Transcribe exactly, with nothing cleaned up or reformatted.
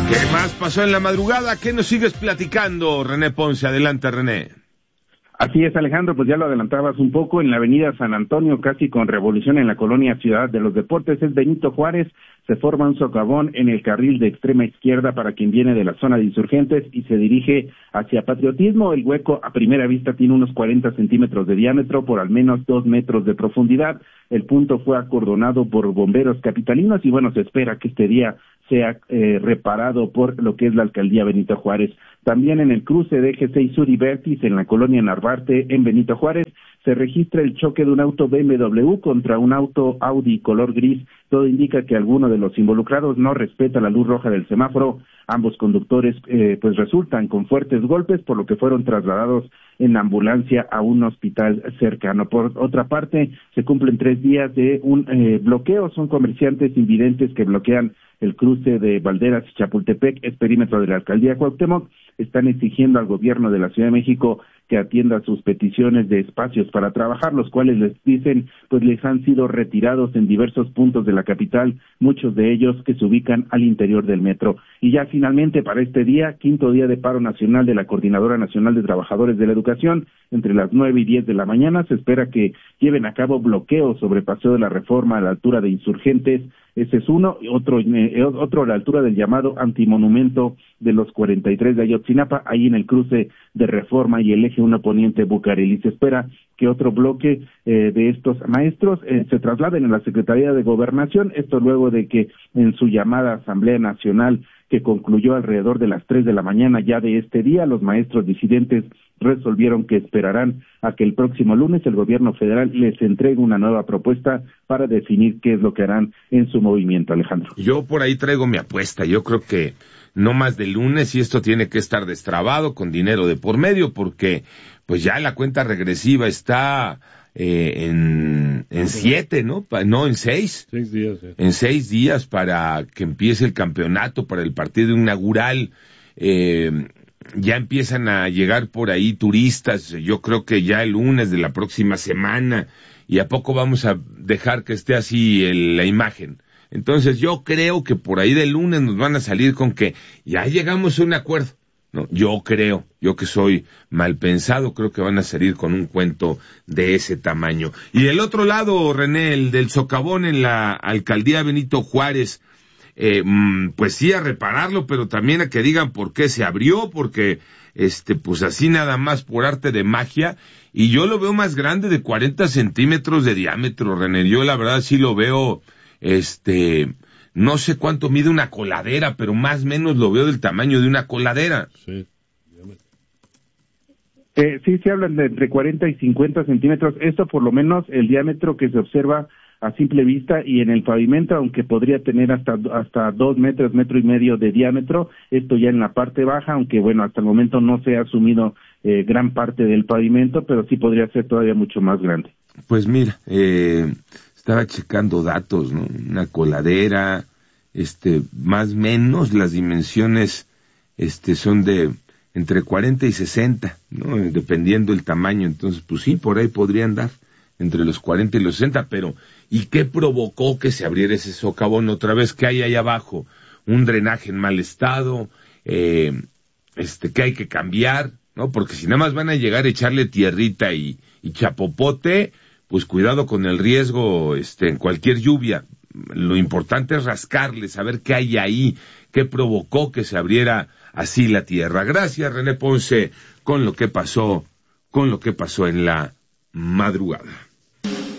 ¿Qué más pasó en la madrugada? ¿Qué nos sigues platicando, René Ponce? Adelante, René. Así es, Alejandro, pues ya lo adelantabas un poco, en la avenida San Antonio, casi con revolución en la colonia Ciudad de los Deportes, es Benito Juárez, se forma un socavón en el carril de extrema izquierda para quien viene de la zona de Insurgentes y se dirige hacia Patriotismo. El hueco a primera vista tiene unos cuarenta centímetros de diámetro por al menos dos metros de profundidad. El punto fue acordonado por bomberos capitalinos y bueno, se espera que este día sea eh, reparado por lo que es la alcaldía Benito Juárez. También en el cruce de Eje seis Sur y Vértice en la colonia Narvarte en Benito Juárez se registra el choque de un auto B M W contra un auto Audi color gris. Todo indica que alguno de los involucrados no respeta la luz roja del semáforo. Ambos conductores eh, pues resultan con fuertes golpes, por lo que fueron trasladados en ambulancia a un hospital cercano. Por otra parte, se cumplen tres días de un eh, bloqueo. Son comerciantes invidentes que bloquean el cruce de Valderas y Chapultepec, es perímetro de la alcaldía Cuauhtémoc. Están exigiendo al gobierno de la Ciudad de México que atienda sus peticiones de espacios para trabajar, los cuales les dicen, pues les han sido retirados en diversos puntos de la capital, muchos de ellos que se ubican al interior del metro. Y ya finalmente para este día, quinto día de paro nacional de la Coordinadora Nacional de Trabajadores de la Educación, entre las nueve y diez de la mañana, se espera que lleven a cabo bloqueos sobre Paseo de la Reforma a la altura de Insurgentes. Ese es uno, y otro, eh, otro a la altura del llamado antimonumento de los cuarenta y tres de Ayotzinapa, ahí en el cruce de Reforma y el eje uno poniente Bucareli. Se espera que otro bloque eh, de estos maestros eh, se trasladen a la Secretaría de Gobernación, esto luego de que en su llamada Asamblea Nacional que concluyó alrededor de las tres de la mañana ya de este día, los maestros disidentes resolvieron que esperarán a que el próximo lunes el gobierno federal les entregue una nueva propuesta para definir qué es lo que harán en su movimiento, Alejandro. Yo por ahí traigo mi apuesta, yo creo que no más de lunes y esto tiene que estar destrabado con dinero de por medio porque pues ya la cuenta regresiva está eh, en, en siete, ¿no? Pa, no, en seis. Seis días. Eh. En seis días para que empiece el campeonato, para el partido inaugural. Eh, ya empiezan a llegar por ahí turistas, yo creo que ya el lunes de la próxima semana, y a poco vamos a dejar que esté así el, la imagen. Entonces yo creo que por ahí del lunes nos van a salir con que ya llegamos a un acuerdo. No, yo creo, yo que soy mal pensado, creo que van a salir con un cuento de ese tamaño. Y el otro lado, René, el del socavón en la alcaldía Benito Juárez, eh, pues sí a repararlo, pero también a que digan por qué se abrió, porque este, pues así nada más por arte de magia, y yo lo veo más grande de cuarenta centímetros de diámetro, René, yo la verdad sí lo veo, este, no sé cuánto mide una coladera, pero más o menos lo veo del tamaño de una coladera. Sí. Eh, sí, se hablan de entre cuarenta y cincuenta centímetros, esto por lo menos el diámetro que se observa a simple vista, y en el pavimento, aunque podría tener hasta hasta dos metros, metro y medio de diámetro, esto ya en la parte baja, aunque bueno, hasta el momento no se ha asumido eh, gran parte del pavimento, pero sí podría ser todavía mucho más grande. Pues mira, eh, estaba checando datos, ¿no? Una coladera, este, más o menos las dimensiones, este, son de entre cuarenta y sesenta, ¿no? Dependiendo el tamaño, entonces, pues sí, por ahí podrían dar entre los cuarenta y los sesenta, pero ¿y qué provocó que se abriera ese socavón otra vez? ¿Qué hay ahí abajo? Un drenaje en mal estado, eh, este, que hay que cambiar, ¿no? Porque si nada más van a llegar a echarle tierrita y, y chapopote, pues cuidado con el riesgo, este, en cualquier lluvia. Lo importante es rascarle, saber qué hay ahí, qué provocó que se abriera así la tierra. Gracias, René Ponce, con lo que pasó, con lo que pasó en la madrugada.